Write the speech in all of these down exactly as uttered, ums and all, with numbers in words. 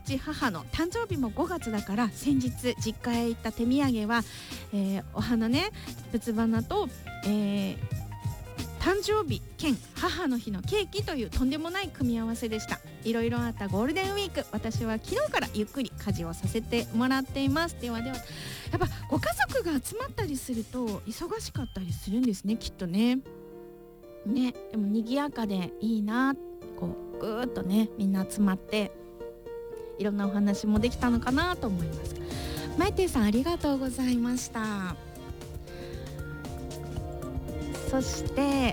父母の誕生日もごがつだから、先日実家へ行った手土産は、えー、お花ね、仏花と、えー、誕生日兼母の日のケーキというとんでもない組み合わせでした。いろいろあったゴールデンウィーク、私は昨日からゆっくり家事をさせてもらっています。ではでは、やっぱご家族が集まったりすると忙しかったりするんですね、きっとね。ね、でも賑やかでいいな、こうぐーっとねみんな集まっていろんなお話もできたのかなと思います。マイテイさんありがとうございました。そして、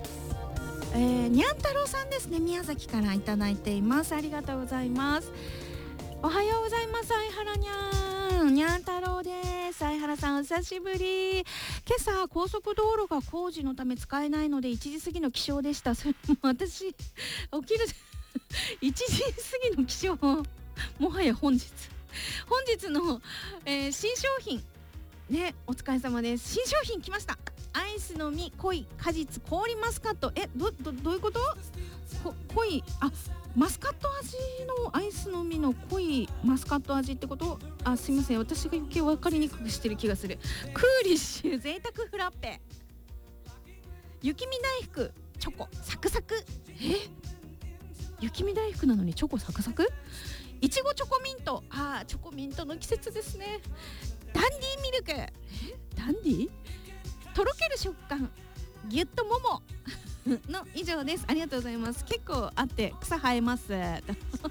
えー、にゃん太郎さんですね、宮崎からいただいています。ありがとうございます。おはようございます。相原にゃんにゃん太郎です。相原さんお久しぶり。今朝高速道路が工事のため使えないのでいちじ過ぎの起床でした。それも私起きるいちじ過ぎの起床、もはや本日本日の、えー、新商品ね、お疲れ様です。新商品来ました。アイスの実濃い果実氷マスカット。え、ど、ど、どういうこと？こ濃い、あ、マスカット味のアイスの実の濃いマスカット味ってこと？あ、すいません、私が余計分かりにくくしてる気がする。クーリッシュ贅沢フラッペ、雪見大福チョコサクサク。え、雪見大福なのにチョコサクサク？いちごチョコミント、あーチョコミントの季節ですね。ダンディーミルク、えダンディーとろける食感ギュッとももの以上です。ありがとうございます。結構あって草生えますね。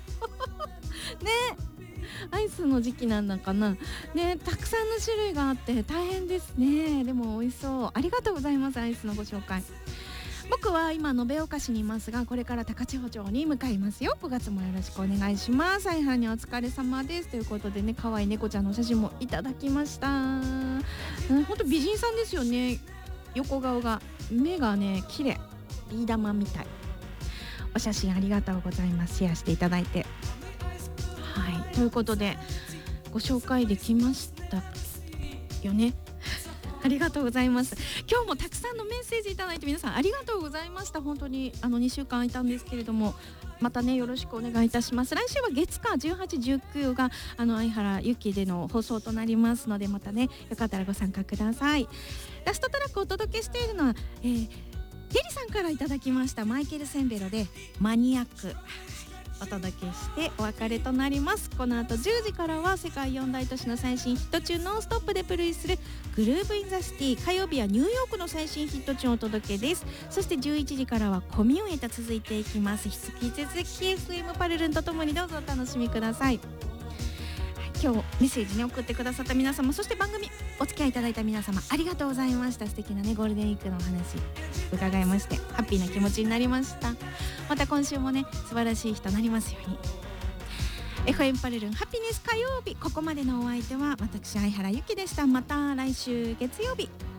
アイスの時期なんだかなね、たくさんの種類があって大変ですね。でも美味しそう。ありがとうございます。アイスのご紹介。僕は今延岡市にいますが、これから高千穂町に向かいますよ。ごがつもよろしくお願いします。相原にお疲れ様ですということでね、可愛い猫ちゃんの写真もいただきました。本当美人さんですよね。横顔が、目がね綺麗、ビー玉みたい。お写真ありがとうございます。シェアしていただいて、はい、ということでご紹介できましたよね。ありがとうございます。今日もたくさんのメッセージいただいて皆さんありがとうございました。本当にあのにしゅうかんいたんですけれども、またねよろしくお願いいたします。来週は月火じゅうはち、じゅうくがあの相原ゆきでの放送となりますので、またねよかったらご参加ください。ラストトラックをお届けしているのは、えー、デリさんからいただきましたマイケル・センベロでマニアックお届けしてお別れとなります。この後じゅうじからは世界四大都市の最新ヒットチューンノンストップでプレイするグルーブインザシティ。火曜日はニューヨークの最新ヒットチューンをお届けです。そしてじゅういちじからはコミューンへと続いていきます。引き続き エフエム パルルンとともにどうぞお楽しみください。今日メッセージに送ってくださった皆様、そして番組お付き合いいただいた皆様ありがとうございました。素敵なねゴールデンウィークのお話伺いましてハッピーな気持ちになりました。また今週もね素晴らしい日となりますように。 エフエム パルルンハピネス火曜日、ここまでのお相手は私相原ゆきでした。また来週月曜日